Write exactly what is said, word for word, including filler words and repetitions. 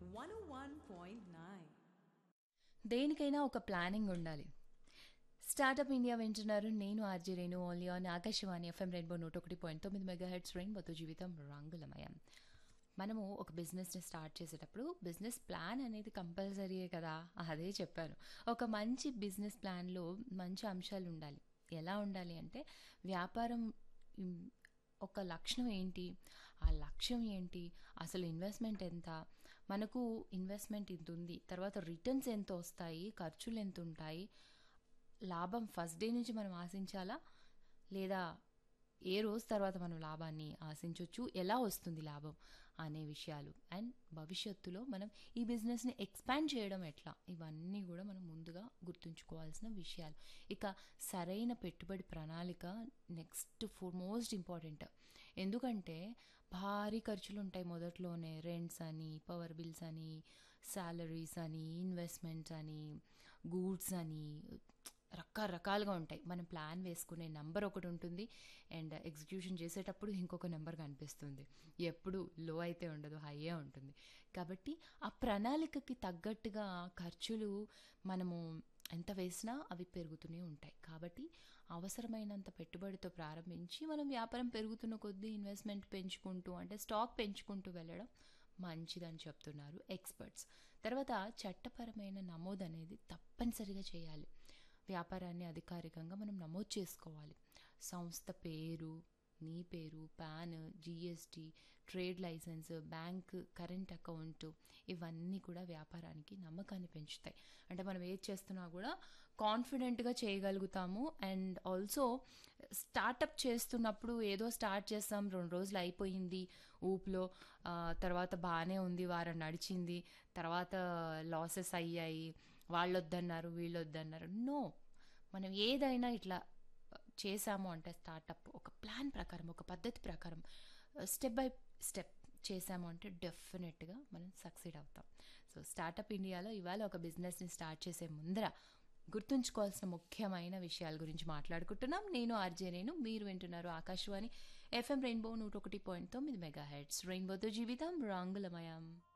One ఓ one point nine. దేనికైనా ఒక planning ఉండాలి. స్టార్టప్ ఇండియా వింటున్నారు. నేను RJ Renu only on Akashvani FM rainbow నూట ఒకటి పాయింట్ తొమ్మిది మెగా హెడ్స్ రెయిన్బోతో జీవితం రంగులమయం. మనము ఒక బిజినెస్ని స్టార్ట్ చేసేటప్పుడు బిజినెస్ ప్లాన్ అనేది కంపల్సరీయే కదా, అదే చెప్పాను. ఒక మంచి బిజినెస్ ప్లాన్లో మంచి అంశాలు ఉండాలి. ఎలా ఉండాలి అంటే వ్యాపారం ఇం, ఒక లక్ష్యం ఏంటి, ఆ లక్ష్యం ఏంటి, అసలు ఇన్వెస్ట్మెంట్ ఎంత, మనకు ఇన్వెస్ట్మెంట్ ఇంత ఉంది, తర్వాత రిటర్న్స్ ఎంత వస్తాయి, ఖర్చులు ఎంత ఉంటాయి, లాభం ఫస్ట్ డే నుంచి మనం ఆశించాలా లేదా ఏ రోజు తర్వాత మనం లాభాన్ని ఆశించవచ్చు, ఎలా వస్తుంది లాభం అనే విషయాలు, అండ్ భవిష్యత్తులో మనం ఈ బిజినెస్ని ఎక్స్పాండ్ చేయడం ఎట్లా, ఇవన్నీ కూడా మనం ముందుగా గుర్తుంచుకోవాల్సిన విషయాలు. ఇక సరైన పెట్టుబడి ప్రణాళిక నెక్స్ట్ ఫోర్ మోస్ట్ ఇంపార్టెంట్. ఎందుకంటే భారీ ఖర్చులు ఉంటాయి మొదట్లోనే, రెంట్స్ అని, పవర్ బిల్స్ అని, శాలరీస్ అని, ఇన్వెస్ట్మెంట్స్ అని, గూడ్స్ అని, రకరకాలుగా ఉంటాయి. మనం ప్లాన్ వేసుకునే నెంబర్ ఒకటి ఉంటుంది, అండ్ ఎగ్జిక్యూషన్ చేసేటప్పుడు ఇంకొక నెంబర్ కనిపిస్తుంది. ఎప్పుడు లో అయితే ఉండదు, హైయే ఉంటుంది. కాబట్టి ఆ ప్రణాళికకి తగ్గట్టుగా ఖర్చులు మనము ఎంత వేసినా అవి పెరుగుతూనే ఉంటాయి. కాబట్టి అవసరమైనంత పెట్టుబడితో ప్రారంభించి మనం వ్యాపారం పెరుగుతున్న కొద్దీ ఇన్వెస్ట్మెంట్ పెంచుకుంటూ, అంటే స్టాక్ పెంచుకుంటూ వెళ్ళడం మంచిదని చెప్తున్నారు ఎక్స్పర్ట్స్. తర్వాత చట్టపరమైన నమోదు అనేది తప్పనిసరిగా చేయాలి. వ్యాపారాన్ని అధికారికంగా మనం నమోదు చేసుకోవాలి. సంస్థ పేరు, నీ పేరు, pan, GST, trade licence, bank current account, ఇవన్నీ కూడా వ్యాపారానికి నమ్మకాన్ని పెంచుతాయి. అంటే మనం ఏది చేస్తున్నా కూడా కాన్ఫిడెంట్గా చేయగలుగుతాము. అండ్ ఆల్సో స్టార్టప్ చేస్తున్నప్పుడు ఏదో స్టార్ట్ చేస్తాం, రెండు రోజులు అయిపోయింది ఊపులో, తర్వాత బాగానే ఉంది, వారం నడిచింది, తర్వాత లాసెస్ అయ్యాయి, వాళ్ళు వద్దన్నారు వీళ్ళు వద్దన్నారు. నో, మనం ఏదైనా ఇట్లా చేసాము అంటే స్టార్టప్ ఒక ప్లాన్ ప్రకారం, ఒక పద్ధతి ప్రకారం, స్టెప్ బై స్టెప్ చేసాము అంటే డెఫినెట్గా మనం సక్సీడ్ అవుతాం. సో స్టార్టప్ ఇండియాలో ఇవాళ ఒక బిజినెస్ని స్టార్ట్ చేసే ముందర గుర్తుంచుకోవాల్సిన ముఖ్యమైన విషయాల గురించి మాట్లాడుకుంటున్నాం. నేను ఆర్జే రేణు, మీరు వింటున్నారు ఆకాశవాణి ఎఫ్ఎం రెయిన్బో నూట ఒకటి పాయింట్ తొమ్మిది మెగా హెడ్స్ రెయిన్బోతో జీవితం రంగులమయం.